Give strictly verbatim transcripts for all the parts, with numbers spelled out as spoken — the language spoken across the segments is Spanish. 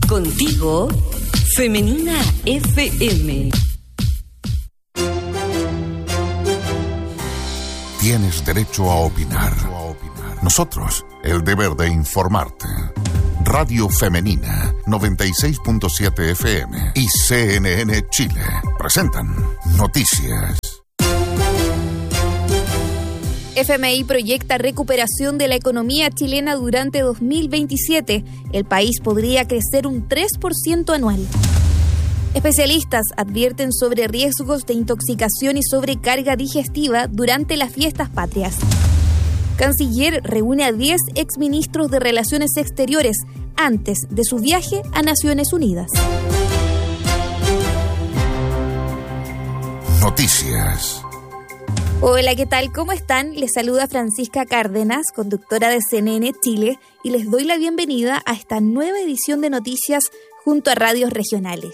Contigo, Femenina F M. Tienes derecho a opinar. Nosotros, el deber de informarte. Radio Femenina, noventa y seis punto siete F M y C N N Chile presentan Noticias. F M I proyecta recuperación de la economía chilena durante dos mil veintisiete. El país podría crecer un tres por ciento anual. Especialistas advierten sobre riesgos de intoxicación y sobrecarga digestiva durante las fiestas patrias. Canciller reúne a diez exministros de Relaciones Exteriores antes de su viaje a Naciones Unidas. Noticias. Hola, ¿qué tal? ¿Cómo están? Les saluda Francisca Cárdenas, conductora de C N N Chile, y les doy la bienvenida a esta nueva edición de Noticias junto a radios regionales.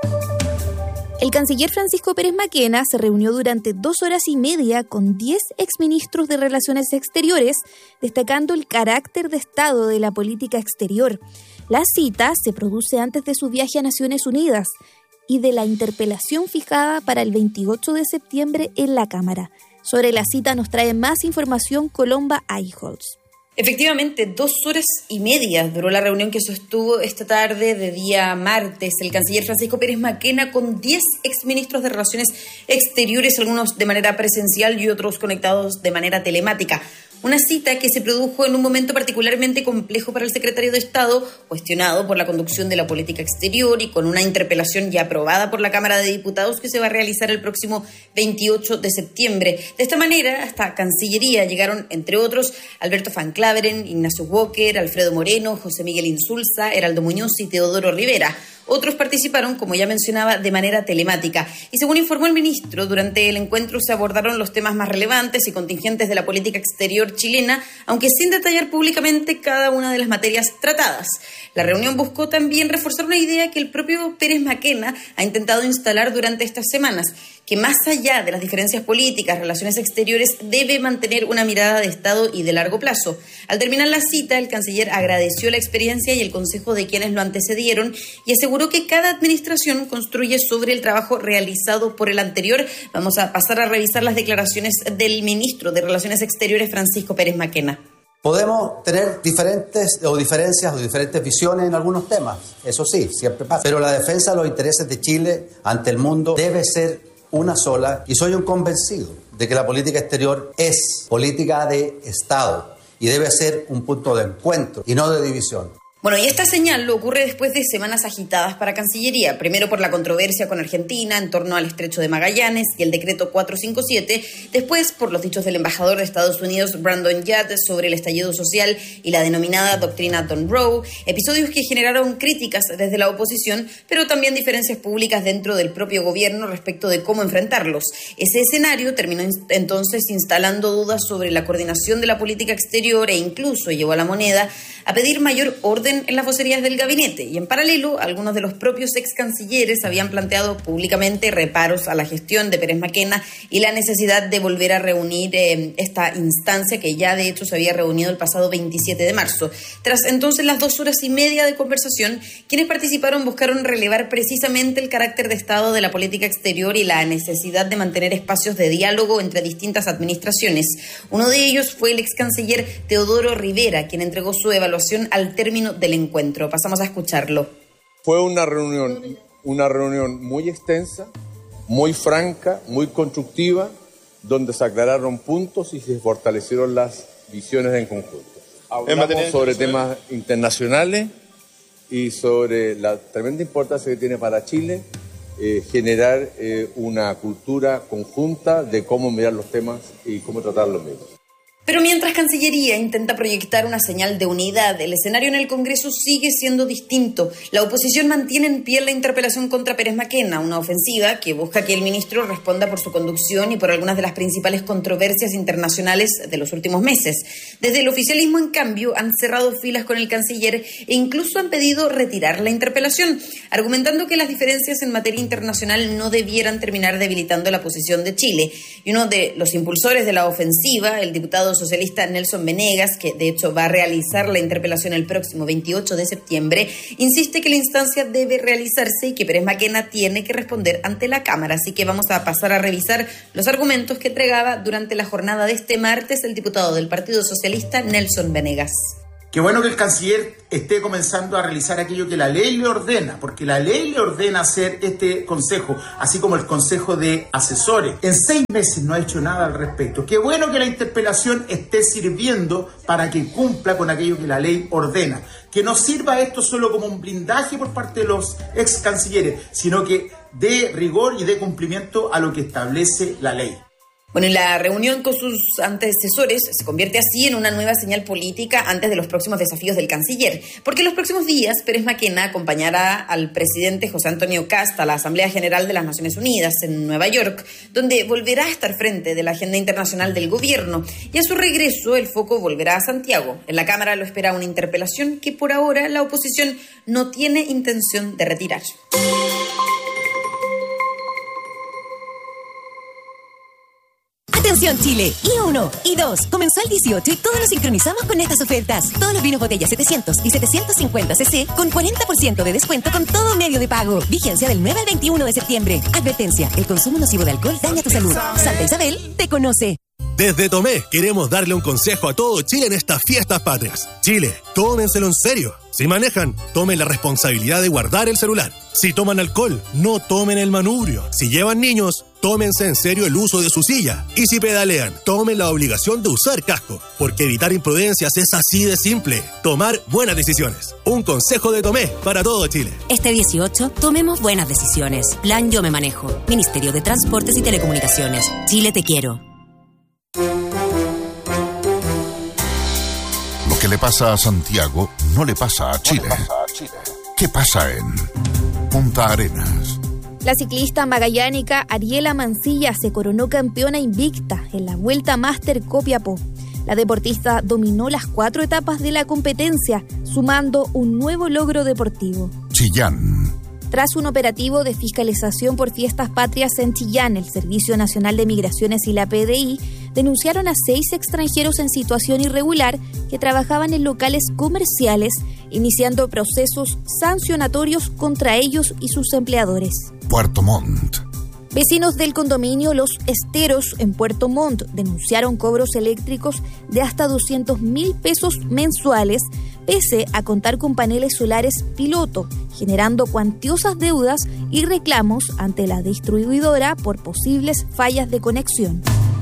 El canciller Francisco Pérez Maquena se reunió durante dos horas y media con diez exministros de Relaciones Exteriores, destacando el carácter de Estado de la política exterior. La cita se produce antes de su viaje a Naciones Unidas y de la interpelación fijada para el veintiocho de septiembre en la Cámara. Sobre la cita nos trae más información Colomba Eichholz. Efectivamente, dos horas y media duró la reunión que sostuvo esta tarde de día martes el canciller Francisco Pérez Maquena con diez exministros de Relaciones Exteriores, algunos de manera presencial y otros conectados de manera telemática. Una cita que se produjo en un momento particularmente complejo para el secretario de Estado, cuestionado por la conducción de la política exterior y con una interpelación ya aprobada por la Cámara de Diputados que se va a realizar el próximo veintiocho de septiembre. De esta manera, hasta Cancillería llegaron, entre otros, Alberto Van Claveren, Ignacio Walker, Alfredo Moreno, José Miguel Insulza, Heraldo Muñoz y Teodoro Rivera. Otros participaron, como ya mencionaba, de manera telemática. Y según informó el ministro, durante el encuentro se abordaron los temas más relevantes y contingentes de la política exterior chilena, aunque sin detallar públicamente cada una de las materias tratadas. La reunión buscó también reforzar una idea que el propio Pérez Maquena ha intentado instalar durante estas semanas, que más allá de las diferencias políticas, Relaciones Exteriores debe mantener una mirada de Estado y de largo plazo. Al terminar la cita, el canciller agradeció la experiencia y el consejo de quienes lo antecedieron y aseguró que cada administración construye sobre el trabajo realizado por el anterior. Vamos a pasar a revisar las declaraciones del ministro de Relaciones Exteriores, Francisco Pérez Maquena. Podemos tener diferentes o diferencias o diferentes visiones en algunos temas, eso sí, siempre pasa. Pero la defensa de los intereses de Chile ante el mundo debe ser una sola, y soy un convencido de que la política exterior es política de Estado y debe ser un punto de encuentro y no de división. Bueno, y esta señal lo ocurre después de semanas agitadas para Cancillería, primero por la controversia con Argentina en torno al Estrecho de Magallanes y el decreto cuatrocientos cincuenta y siete, después por los dichos del embajador de Estados Unidos, Brandon Judd, sobre el estallido social y la denominada doctrina Don Rowe, episodios que generaron críticas desde la oposición, pero también diferencias públicas dentro del propio gobierno respecto de cómo enfrentarlos. Ese escenario terminó entonces instalando dudas sobre la coordinación de la política exterior e incluso llevó a la Moneda a pedir mayor orden en las vocerías del gabinete, y en paralelo algunos de los propios ex cancilleres habían planteado públicamente reparos a la gestión de Pérez Maquena y la necesidad de volver a reunir eh, esta instancia que ya de hecho se había reunido el pasado veintisiete de marzo. Tras entonces las dos horas y media de conversación, quienes participaron buscaron relevar precisamente el carácter de Estado de la política exterior y la necesidad de mantener espacios de diálogo entre distintas administraciones. Uno de ellos fue el ex canciller Teodoro Rivera, quien entregó su evaluación al término del encuentro. Pasamos a escucharlo. Fue una reunión, una reunión muy extensa, muy franca, muy constructiva, donde se aclararon puntos y se fortalecieron las visiones en conjunto. Hablamos sobre temas internacionales y sobre la tremenda importancia que tiene para Chile eh, generar eh, una cultura conjunta de cómo mirar los temas y cómo tratar los mismos. Pero mientras Cancillería intenta proyectar una señal de unidad, el escenario en el Congreso sigue siendo distinto. La oposición mantiene en pie la interpelación contra Pérez Maquena, una ofensiva que busca que el ministro responda por su conducción y por algunas de las principales controversias internacionales de los últimos meses. Desde el oficialismo, en cambio, han cerrado filas con el canciller e incluso han pedido retirar la interpelación, argumentando que las diferencias en materia internacional no debieran terminar debilitando la posición de Chile. Y uno de los impulsores de la ofensiva, el diputado socialista Nelson Venegas, que de hecho va a realizar la interpelación el próximo veintiocho de septiembre, insiste que la instancia debe realizarse y que Pérez Maquena tiene que responder ante la Cámara. Así que vamos a pasar a revisar los argumentos que entregaba durante la jornada de este martes el diputado del Partido Socialista Nelson Venegas. Qué bueno que el canciller esté comenzando a realizar aquello que la ley le ordena, porque la ley le ordena hacer este consejo, así como el consejo de asesores. En seis meses no ha hecho nada al respecto. Qué bueno que la interpelación esté sirviendo para que cumpla con aquello que la ley ordena. Que no sirva esto solo como un blindaje por parte de los ex cancilleres, sino que dé rigor y dé cumplimiento a lo que establece la ley. Bueno, y la reunión con sus antecesores se convierte así en una nueva señal política antes de los próximos desafíos del canciller, porque en los próximos días Pérez Maquena acompañará al presidente José Antonio Kast a la Asamblea General de las Naciones Unidas en Nueva York, donde volverá a estar frente de la agenda internacional del gobierno, y a su regreso el foco volverá a Santiago. En la Cámara lo espera una interpelación que por ahora la oposición no tiene intención de retirar. Atención Chile, I uno, I dos, comenzó el dieciocho y todos nos sincronizamos con estas ofertas. Todos los vinos botella setecientos y setecientos cincuenta centilitros con cuarenta por ciento de descuento con todo medio de pago. Vigencia del nueve al veintiuno de septiembre. Advertencia, el consumo nocivo de alcohol daña tu salud. Santa Isabel te conoce. Desde Tomé queremos darle un consejo a todo Chile en estas fiestas patrias. Chile, tómenselo en serio. Si manejan, tomen la responsabilidad de guardar el celular. Si toman alcohol, no tomen el manubrio. Si llevan niños, tómense en serio el uso de su silla. Y si pedalean, tomen la obligación de usar casco. Porque evitar imprudencias es así de simple. Tomar buenas decisiones. Un consejo de Tomé para todo Chile. Este dieciocho, tomemos buenas decisiones. Plan Yo Me Manejo. Ministerio de Transportes y Telecomunicaciones. Chile te quiero. Lo que le pasa a Santiago no le pasa a Chile. ¿Qué pasa en Punta Arenas? La ciclista magallánica Ariela Mancilla se coronó campeona invicta en la Vuelta Máster Copiapó. La deportista dominó las cuatro etapas de la competencia, sumando un nuevo logro deportivo. Chillán. Tras un operativo de fiscalización por fiestas patrias en Chillán, el Servicio Nacional de Migraciones y la P D I denunciaron a seis extranjeros en situación irregular que trabajaban en locales comerciales, iniciando procesos sancionatorios contra ellos y sus empleadores. Puerto Montt. Vecinos del condominio Los Esteros en Puerto Montt denunciaron cobros eléctricos de hasta doscientos mil pesos mensuales, pese a contar con paneles solares piloto, generando cuantiosas deudas y reclamos ante la distribuidora por posibles fallas de conexión.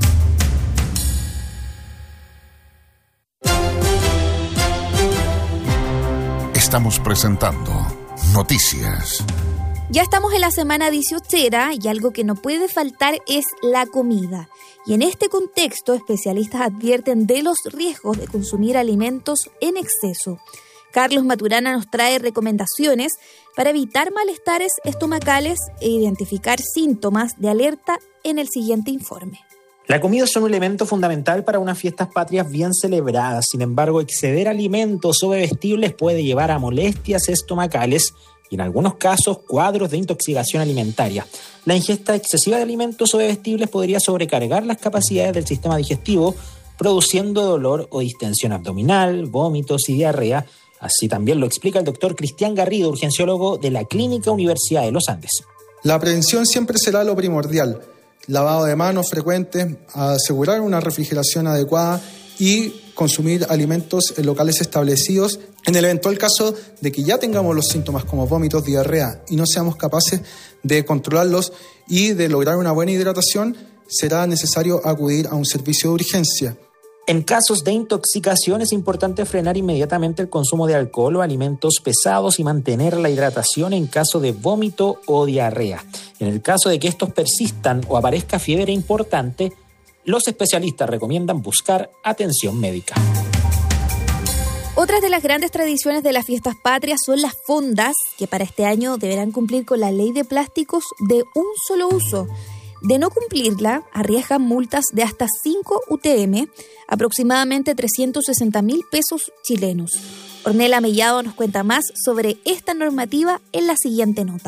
Estamos presentando Noticias. Ya estamos en la semana dieciochera y algo que no puede faltar es la comida. Y en este contexto, especialistas advierten de los riesgos de consumir alimentos en exceso. Carlos Maturana nos trae recomendaciones para evitar malestares estomacales e identificar síntomas de alerta en el siguiente informe. La comida es un elemento fundamental para unas fiestas patrias bien celebradas. Sin embargo, exceder alimentos o bebestibles puede llevar a molestias estomacales y en algunos casos cuadros de intoxicación alimentaria. La ingesta excesiva de alimentos o bebestibles podría sobrecargar las capacidades del sistema digestivo, produciendo dolor o distensión abdominal, vómitos y diarrea. Así también lo explica el doctor Cristian Garrido, urgenciólogo de la Clínica Universidad de los Andes. La prevención siempre será lo primordial. Lavado de manos frecuente, asegurar una refrigeración adecuada y consumir alimentos en locales establecidos. En el eventual caso de que ya tengamos los síntomas como vómitos, diarrea y no seamos capaces de controlarlos y de lograr una buena hidratación, será necesario acudir a un servicio de urgencia. En casos de intoxicación es importante frenar inmediatamente el consumo de alcohol o alimentos pesados y mantener la hidratación en caso de vómito o diarrea. En el caso de que estos persistan o aparezca fiebre importante, los especialistas recomiendan buscar atención médica. Otras de las grandes tradiciones de las fiestas patrias son las fondas, que para este año deberán cumplir con la ley de plásticos de un solo uso. De no cumplirla, arriesgan multas de hasta cinco U T M, aproximadamente trescientos sesenta mil pesos chilenos. Ornella Mellado nos cuenta más sobre esta normativa en la siguiente nota.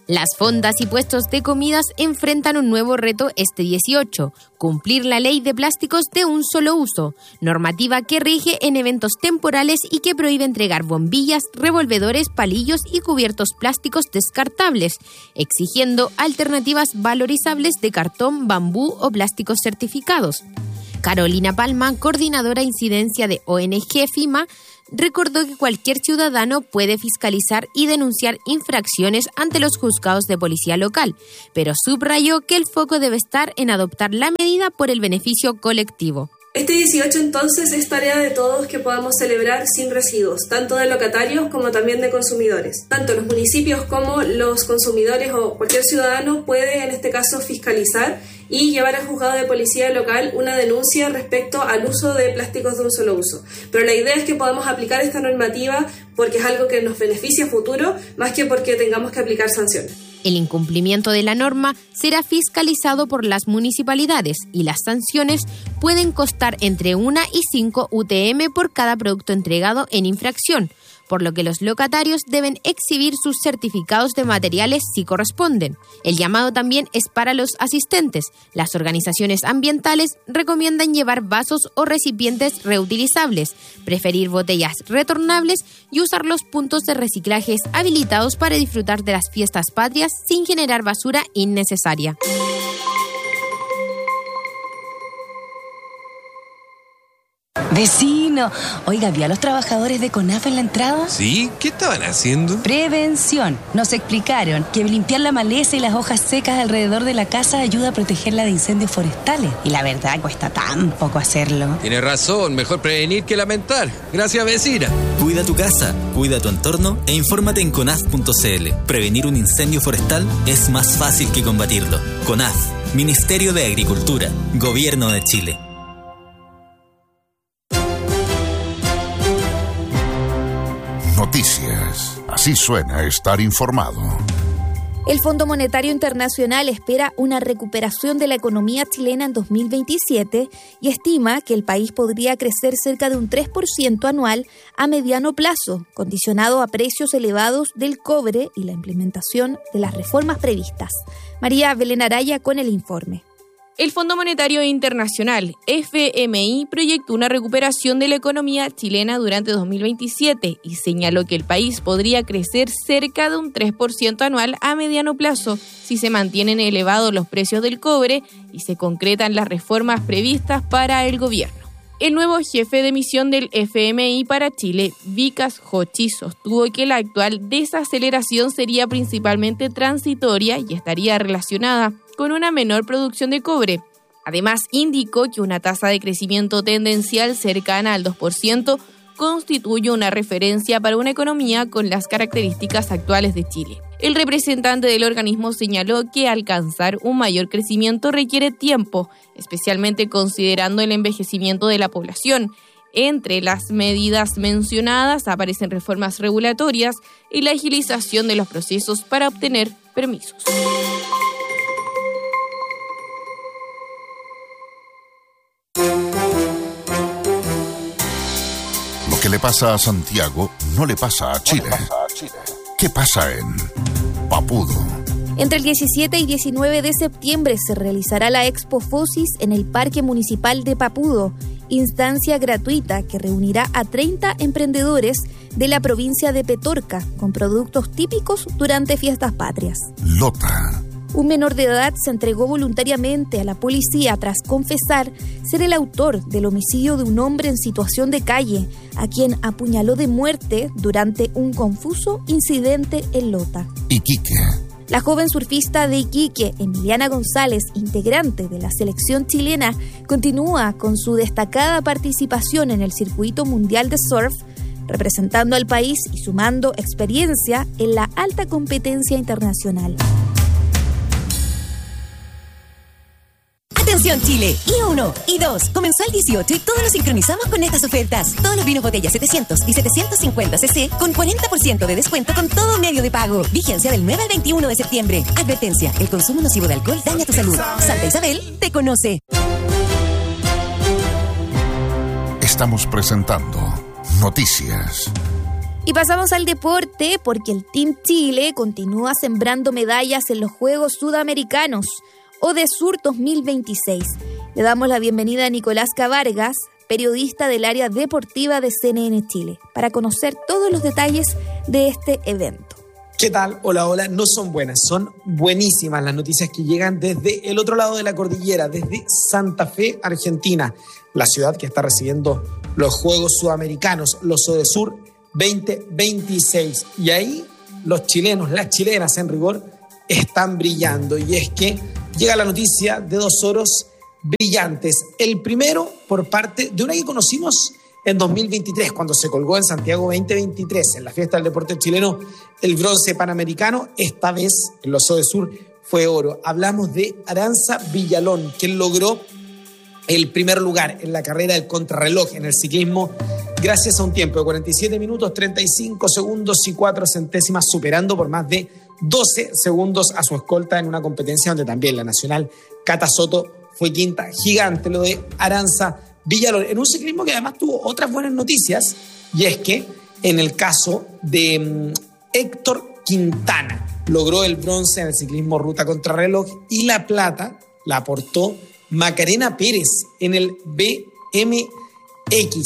Las fondas y puestos de comidas enfrentan un nuevo reto este dieciocho, cumplir la ley de plásticos de un solo uso, normativa que rige en eventos temporales y que prohíbe entregar bombillas, revolvedores, palillos y cubiertos plásticos descartables, exigiendo alternativas valorizables de cartón, bambú o plásticos certificados. Carolina Palma, coordinadora incidencia de O N G FIMA, recordó que cualquier ciudadano puede fiscalizar y denunciar infracciones ante los juzgados de policía local, pero subrayó que el foco debe estar en adoptar la medida por el beneficio colectivo. Este dieciocho entonces es tarea de todos que podamos celebrar sin residuos, tanto de locatarios como también de consumidores. Tanto los municipios como los consumidores o cualquier ciudadano puede en este caso fiscalizar y llevar al juzgado de policía local una denuncia respecto al uso de plásticos de un solo uso. Pero la idea es que podamos aplicar esta normativa porque es algo que nos beneficia a futuro, más que porque tengamos que aplicar sanciones. El incumplimiento de la norma será fiscalizado por las municipalidades y las sanciones pueden costar entre una y cinco U T M por cada producto entregado en infracción, por lo que los locatarios deben exhibir sus certificados de materiales si corresponden. El llamado también es para los asistentes. Las organizaciones ambientales recomiendan llevar vasos o recipientes reutilizables, preferir botellas retornables y usar los puntos de reciclaje habilitados para disfrutar de las fiestas patrias sin generar basura innecesaria. Vecino, oiga, ¿vio a los trabajadores de CONAF en la entrada? Sí, ¿qué estaban haciendo? Prevención. Nos explicaron que limpiar la maleza y las hojas secas alrededor de la casa ayuda a protegerla de incendios forestales. Y la verdad, cuesta tan poco hacerlo. Tiene razón, mejor prevenir que lamentar. Gracias, vecina. Cuida tu casa, cuida tu entorno e infórmate en conaf punto c l. Prevenir un incendio forestal es más fácil que combatirlo. CONAF, Ministerio de Agricultura, Gobierno de Chile. Noticias. Así suena estar informado. El Fondo Monetario Internacional espera una recuperación de la economía chilena en dos mil veintisiete y estima que el país podría crecer cerca de un tres por ciento anual a mediano plazo, condicionado a precios elevados del cobre y la implementación de las reformas previstas. María Belén Araya con el informe. El Fondo Monetario Internacional, F M I, proyectó una recuperación de la economía chilena durante dos mil veintisiete y señaló que el país podría crecer cerca de un tres por ciento anual a mediano plazo si se mantienen elevados los precios del cobre y se concretan las reformas previstas para el gobierno. El nuevo jefe de misión del F M I para Chile, Vikas Hochi, sostuvo que la actual desaceleración sería principalmente transitoria y estaría relacionada con una menor producción de cobre. Además, indicó que una tasa de crecimiento tendencial cercana al dos por ciento constituye una referencia para una economía con las características actuales de Chile. El representante del organismo señaló que alcanzar un mayor crecimiento requiere tiempo, especialmente considerando el envejecimiento de la población. Entre las medidas mencionadas aparecen reformas regulatorias y la agilización de los procesos para obtener permisos. Lo que le pasa a Santiago no le pasa a Chile. ¿Qué pasa en Papudo? Entre el diecisiete y diecinueve de septiembre se realizará la Expo Fosis en el Parque Municipal de Papudo, instancia gratuita que reunirá a treinta emprendedores de la provincia de Petorca con productos típicos durante fiestas patrias. Lota. Un menor de edad se entregó voluntariamente a la policía tras confesar ser el autor del homicidio de un hombre en situación de calle, a quien apuñaló de muerte durante un confuso incidente en Lota. Iquique. La joven surfista de Iquique, Emiliana González, integrante de la selección chilena, continúa con su destacada participación en el circuito mundial de surf, representando al país y sumando experiencia en la alta competencia internacional. Atención Chile, I uno, I dos, comenzó el dieciocho y todos nos sincronizamos con estas ofertas. Todos los vinos botella setecientos y setecientos cincuenta centilitros con cuarenta por ciento de descuento con todo medio de pago. Vigencia del nueve al veintiuno de septiembre. Advertencia, el consumo nocivo de alcohol daña tu salud. Santa Isabel te conoce. Estamos presentando Noticias. Y pasamos al deporte porque el Team Chile continúa sembrando medallas en los Juegos Sudamericanos Odesur dos mil veintiséis. Le damos la bienvenida a Nicolás Cavargas, periodista del área deportiva de C N N Chile, para conocer todos los detalles de este evento. ¿Qué tal? Hola, hola. No son buenas, son buenísimas las noticias que llegan desde el otro lado de la cordillera, desde Santa Fe, Argentina, la ciudad que está recibiendo los Juegos Sudamericanos, los Odesur veinte veintiséis. Y ahí los chilenos, las chilenas en rigor, están brillando. Y es que llega la noticia de dos oros brillantes. El primero por parte de una que conocimos en dos mil veintitrés, cuando se colgó en Santiago veinte veintitrés, en la fiesta del deporte chileno, el bronce panamericano. Esta vez en los Odesur fue oro. Hablamos de Aranza Villalón, quien logró el primer lugar en la carrera del contrarreloj en el ciclismo gracias a un tiempo de cuarenta y siete minutos, treinta y cinco segundos y cuatro centésimas, superando por más de doce segundos a su escolta en una competencia donde también la nacional Cata Soto fue quinta. Gigante lo de Aranza Villalón, en un ciclismo que además tuvo otras buenas noticias, y es que en el caso de um, Héctor Quintana, logró el bronce en el ciclismo ruta contrarreloj, y la plata la aportó Macarena Pérez en el B M X,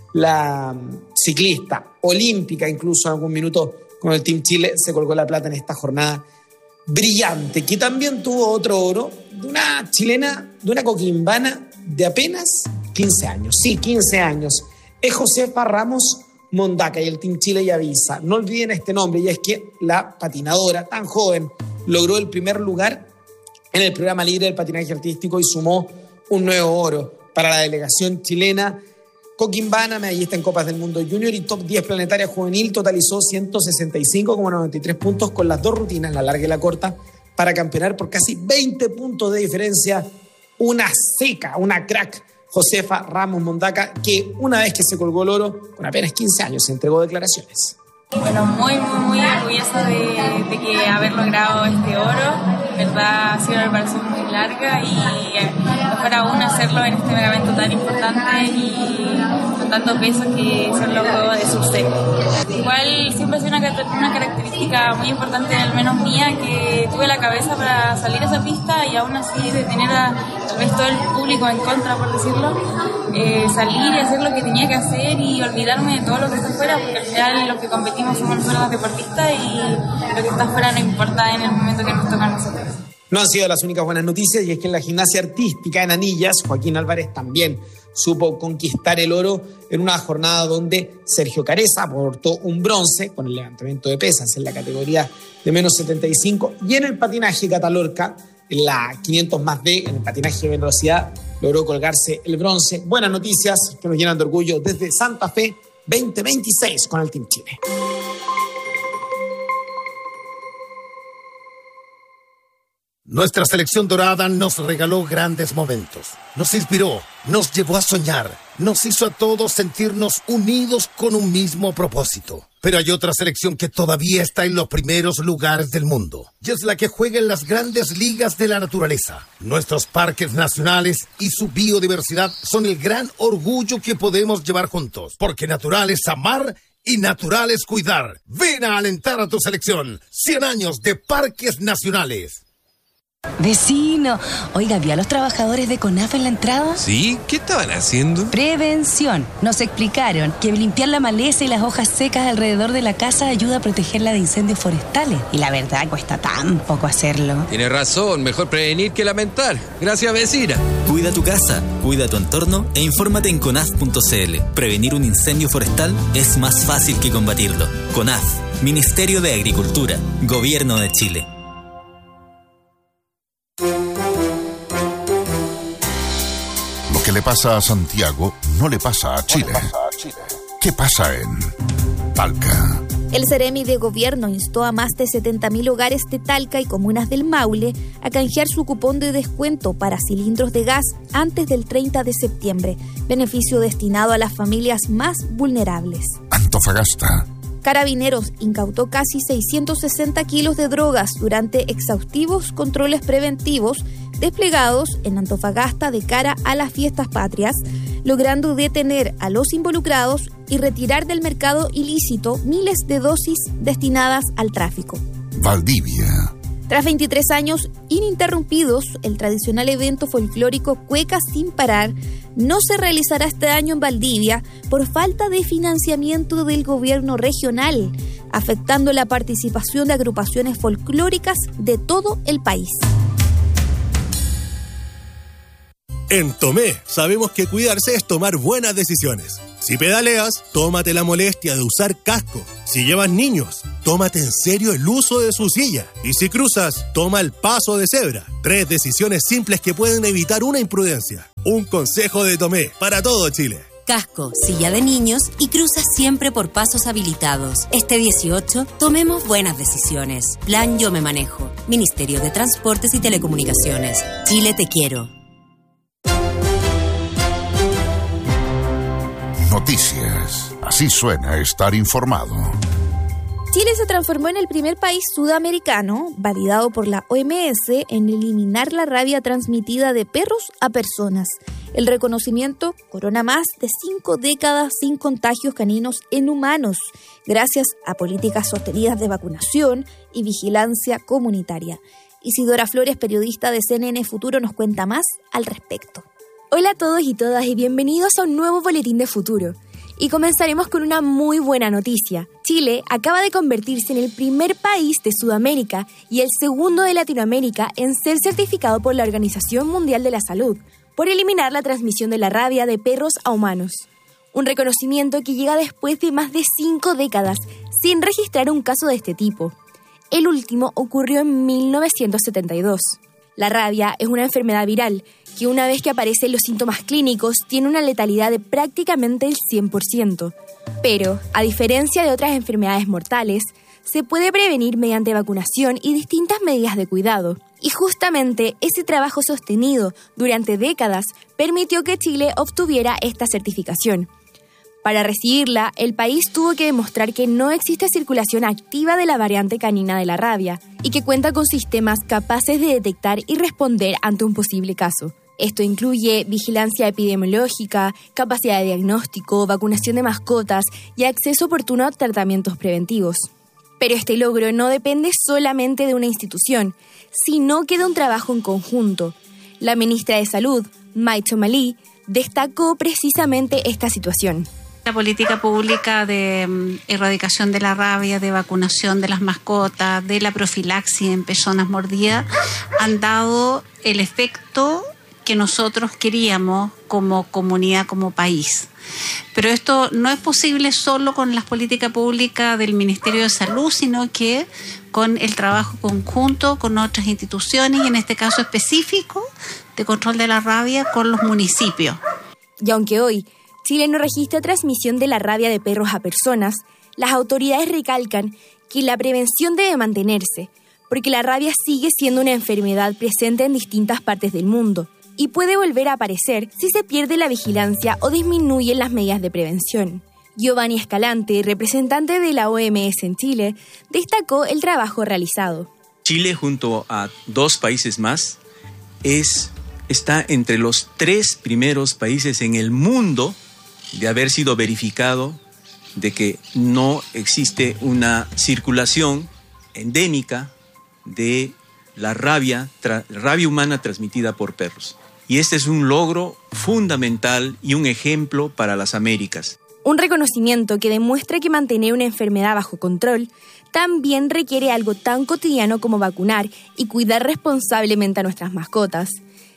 la ciclista olímpica, incluso en algún minuto con el Team Chile, se colgó la plata en esta jornada brillante, que también tuvo otro oro de una chilena, de una coquimbana de apenas quince años. Sí, quince años. Es Josefa Ramos Mondaca, y el Team Chile ya avisa. No olviden este nombre, y es que la patinadora tan joven logró el primer lugar en el programa libre del patinaje artístico y sumó un nuevo oro para la delegación chilena. Coquimbana, medallista en Copas del Mundo Junior y top diez planetaria juvenil, totalizó ciento sesenta y cinco coma noventa y tres puntos con las dos rutinas, la larga y la corta, para campeonar por casi veinte puntos de diferencia. Una seca, una crack, Josefa Ramos Mondaca, que una vez que se colgó el oro, con apenas quince años, se entregó declaraciones. Bueno, muy, muy, muy orgullosa de, de que haber logrado este oro. En verdad ha sido una preparación muy larga y mejor aún hacerlo en este evento tan importante y con tanto peso que son los Juegos de Surse. Igual siempre ha sido una, una característica muy importante, al menos mía, que tuve la cabeza para salir a esa pista y aún así de tener a tal vez todo el público en contra, por decirlo, eh, salir y hacer lo que tenía que hacer y olvidarme de todo lo que está afuera, porque al final los que competimos somos nosotros los deportistas y lo que está afuera no importa en el momento que nos toca a nosotros. No han sido las únicas buenas noticias, y es que en la gimnasia artística en Anillas, Joaquín Álvarez también supo conquistar el oro en una jornada donde Sergio Careza aportó un bronce con el levantamiento de pesas en la categoría de menos setenta y cinco, y en el patinaje Catalorca, en la quinientos más D, en el patinaje de velocidad, logró colgarse el bronce. Buenas noticias que nos llenan de orgullo desde Santa Fe veinte veintiséis con el Team Chile. Nuestra selección dorada nos regaló grandes momentos, nos inspiró, nos llevó a soñar, nos hizo a todos sentirnos unidos con un mismo propósito. Pero hay otra selección que todavía está en los primeros lugares del mundo, y es la que juega en las grandes ligas de la naturaleza. Nuestros parques nacionales y su biodiversidad son el gran orgullo que podemos llevar juntos, porque natural es amar y natural es cuidar. Ven a alentar a tu selección. cien años de parques nacionales. Vecino, oiga, ¿vio a los trabajadores de CONAF en la entrada? Sí, ¿qué estaban haciendo? Prevención. Nos explicaron que limpiar la maleza y las hojas secas alrededor de la casa ayuda a protegerla de incendios forestales. Y la verdad, cuesta tan poco hacerlo. Tiene razón, mejor prevenir que lamentar. Gracias, vecina. Cuida tu casa, cuida tu entorno e infórmate en conaf punto cl. Prevenir un incendio forestal es más fácil que combatirlo. CONAF, Ministerio de Agricultura, Gobierno de Chile. Lo que le pasa a Santiago no le pasa a Chile. ¿Qué pasa en Talca? El Ceremi de Gobierno instó a más de setenta mil hogares de Talca y comunas del Maule a canjear su cupón de descuento para cilindros de gas antes del treinta de septiembre, beneficio destinado a las familias más vulnerables. Antofagasta. Carabineros incautó casi seiscientos sesenta kilos de drogas durante exhaustivos controles preventivos desplegados en Antofagasta de cara a las fiestas patrias, logrando detener a los involucrados y retirar del mercado ilícito miles de dosis destinadas al tráfico. Valdivia. Tras veintitrés años ininterrumpidos, el tradicional evento folclórico Cueca Sin Parar no se realizará este año en Valdivia por falta de financiamiento del gobierno regional, afectando la participación de agrupaciones folclóricas de todo el país. En Tomé sabemos que cuidarse es tomar buenas decisiones. Si pedaleas, tómate la molestia de usar casco. Si llevas niños, tómate en serio el uso de su silla. Y si cruzas, toma el paso de cebra. Tres decisiones simples que pueden evitar una imprudencia. Un consejo de Tomé para todo Chile. Casco, silla de niños y cruza siempre por pasos habilitados. Este dieciocho, tomemos buenas decisiones. Plan Yo Me Manejo. Ministerio de Transportes y Telecomunicaciones. Chile te quiero. Noticias. Así suena estar informado. Chile se transformó en el primer país sudamericano, validado por la O M S, en eliminar la rabia transmitida de perros a personas. El reconocimiento corona más de cinco décadas sin contagios caninos en humanos, gracias a políticas sostenidas de vacunación y vigilancia comunitaria. Isidora Flores, periodista de C N N Futuro, nos cuenta más al respecto. Hola a todos y todas y bienvenidos a un nuevo Boletín de Futuro. Y comenzaremos con una muy buena noticia. Chile acaba de convertirse en el primer país de Sudamérica y el segundo de Latinoamérica en ser certificado por la Organización Mundial de la Salud por eliminar la transmisión de la rabia de perros a humanos. Un reconocimiento que llega después de más de cinco décadas sin registrar un caso de este tipo. El último ocurrió en mil novecientos setenta y dos. La rabia es una enfermedad viral que una vez que aparecen los síntomas clínicos tiene una letalidad de prácticamente el cien por ciento. Pero, a diferencia de otras enfermedades mortales, se puede prevenir mediante vacunación y distintas medidas de cuidado. Y justamente ese trabajo sostenido durante décadas permitió que Chile obtuviera esta certificación. Para recibirla, el país tuvo que demostrar que no existe circulación activa de la variante canina de la rabia y que cuenta con sistemas capaces de detectar y responder ante un posible caso. Esto incluye vigilancia epidemiológica, capacidad de diagnóstico, vacunación de mascotas y acceso oportuno a tratamientos preventivos. Pero este logro no depende solamente de una institución, sino que de un trabajo en conjunto. La ministra de Salud, Mai Chomali, destacó precisamente esta situación. La política pública de um, erradicación de la rabia, de vacunación de las mascotas, de la profilaxis en personas mordidas, han dado el efecto que nosotros queríamos como comunidad, como país. Pero esto no es posible solo con las políticas públicas del Ministerio de Salud, sino que con el trabajo conjunto con otras instituciones y en este caso específico de control de la rabia con los municipios. Y aunque hoy Chile no registra transmisión de la rabia de perros a personas, las autoridades recalcan que la prevención debe mantenerse, porque la rabia sigue siendo una enfermedad presente en distintas partes del mundo y puede volver a aparecer si se pierde la vigilancia o disminuyen las medidas de prevención. Giovanni Escalante, representante de la O M S en Chile, destacó el trabajo realizado. Chile, junto a dos países más, es, está entre los tres primeros países en el mundo de haber sido verificado de que no existe una circulación endémica de la rabia, tra, rabia humana transmitida por perros. Y este es un logro fundamental y un ejemplo para las Américas. Un reconocimiento que demuestra que mantener una enfermedad bajo control también requiere algo tan cotidiano como vacunar y cuidar responsablemente a nuestras mascotas.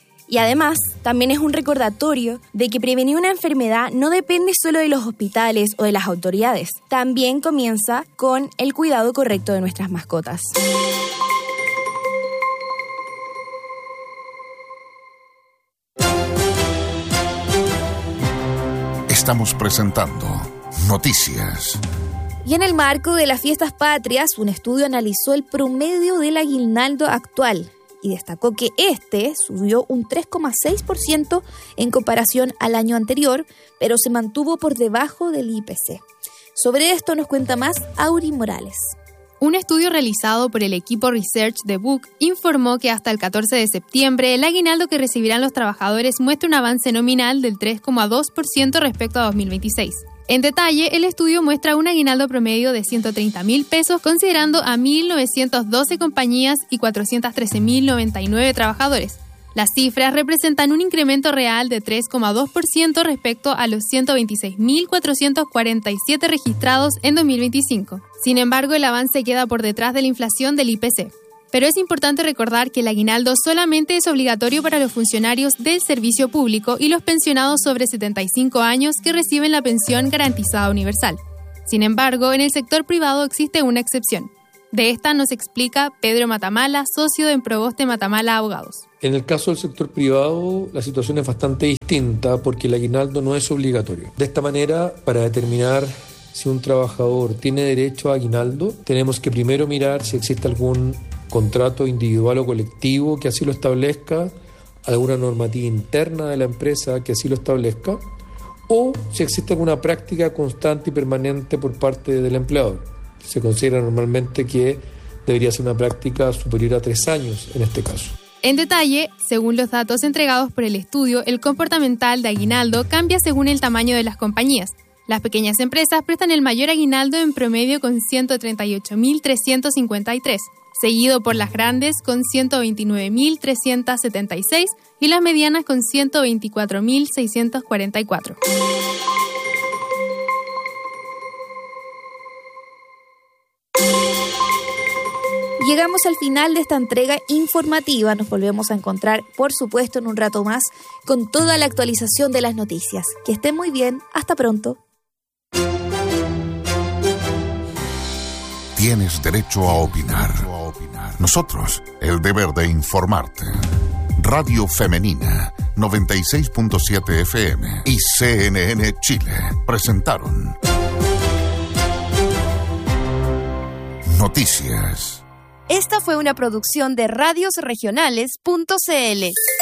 Y además, también es un recordatorio de que prevenir una enfermedad no depende solo de los hospitales o de las autoridades. También comienza con el cuidado correcto de nuestras mascotas. Estamos presentando Noticias. Y en el marco de las fiestas patrias, un estudio analizó el promedio del aguinaldo actual y destacó que este subió un tres coma seis por ciento en comparación al año anterior, pero se mantuvo por debajo del I P C. Sobre esto nos cuenta más Auri Morales. Un estudio realizado por el equipo Research de Book informó que hasta el catorce de septiembre el aguinaldo que recibirán los trabajadores muestra un avance nominal del tres coma dos por ciento respecto a dos mil veintiséis. En detalle, el estudio muestra un aguinaldo promedio de ciento treinta mil pesos, considerando a mil novecientas doce compañías y cuatrocientos trece mil noventa y nueve trabajadores. Las cifras representan un incremento real de tres coma dos por ciento respecto a los ciento veintiséis mil cuatrocientos cuarenta y siete registrados en dos mil veinticinco. Sin embargo, el avance queda por detrás de la inflación del I P C. Pero es importante recordar que el aguinaldo solamente es obligatorio para los funcionarios del servicio público y los pensionados sobre setenta y cinco años que reciben la pensión garantizada universal. Sin embargo, en el sector privado existe una excepción. De esta nos explica Pedro Matamala, socio de Proboste Matamala Abogados. En el caso del sector privado, la situación es bastante distinta porque el aguinaldo no es obligatorio. De esta manera, para determinar si un trabajador tiene derecho a aguinaldo, tenemos que primero mirar si existe algún contrato individual o colectivo que así lo establezca, alguna normativa interna de la empresa que así lo establezca, o si existe alguna práctica constante y permanente por parte del empleador. Se considera normalmente que debería ser una práctica superior a tres años en este caso. En detalle, según los datos entregados por el estudio, el comportamental de aguinaldo cambia según el tamaño de las compañías. Las pequeñas empresas prestan el mayor aguinaldo en promedio con ciento treinta y ocho mil trescientos cincuenta y tres, seguido por las grandes con ciento veintinueve mil trescientos setenta y seis y las medianas con ciento veinticuatro mil seiscientos cuarenta y cuatro. Llegamos al final de esta entrega informativa. Nos volvemos a encontrar, por supuesto, en un rato más con toda la actualización de las noticias. Que estén muy bien. Hasta pronto. Tienes derecho a opinar. Nosotros, el deber de informarte. Radio Femenina, noventa y seis punto siete F M y C N N Chile presentaron Noticias. Esta fue una producción de radios regionales punto c l.